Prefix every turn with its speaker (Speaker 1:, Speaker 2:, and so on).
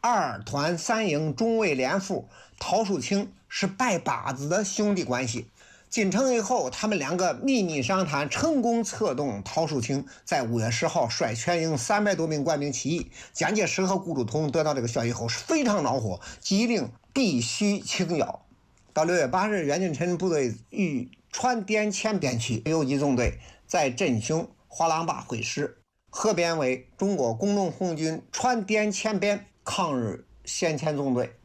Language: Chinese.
Speaker 1: 二团三营中尉连副陶树清是拜把子的兄弟关系。进城以后，他们两个秘密商谈，成功策动陶树清在5月10号率全营300多名官兵起义。蒋介石和顾祝同得到这个消息后是非常恼火，急令必须清剿。到6月8日，袁俊琛部队与川滇黔边区游击纵队在镇雄华郎坝会师，合编为中国工农红军川滇黔边抗日先遣纵队。